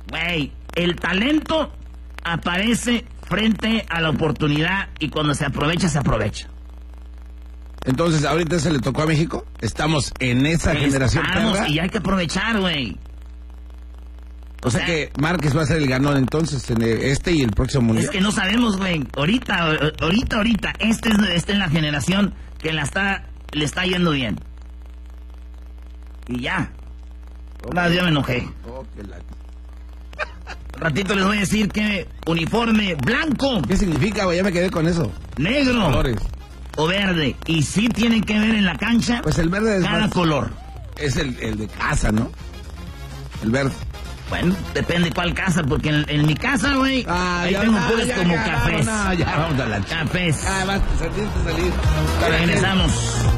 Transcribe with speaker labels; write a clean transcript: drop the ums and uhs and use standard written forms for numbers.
Speaker 1: Güey, el talento aparece frente a la oportunidad y cuando se aprovecha, se aprovecha.
Speaker 2: Entonces, ¿ahorita se le tocó a México? Estamos en esa generación perra.
Speaker 1: Y hay que aprovechar, güey.
Speaker 2: O sea que Márquez va a ser el ganón entonces en este y el próximo mundial.
Speaker 1: Es que no sabemos, güey. Ahorita, este es la generación que le está yendo bien. Y ya. Ahora yo me enojé. Ratito les voy a decir que uniforme blanco.
Speaker 2: ¿Qué significa, güey? Ya me quedé con eso.
Speaker 1: Negro.
Speaker 2: Colores.
Speaker 1: O verde. Y sí tienen que ver en la cancha.
Speaker 2: Pues el verde es
Speaker 1: cada
Speaker 2: más,
Speaker 1: color.
Speaker 2: Es el de casa, ¿no? El verde.
Speaker 1: Bueno, depende cuál casa, porque en mi casa, güey, ahí tengo puros como cafés.
Speaker 2: Ya vamos a la
Speaker 1: cafés.
Speaker 2: Vas a salir.
Speaker 1: Regresamos.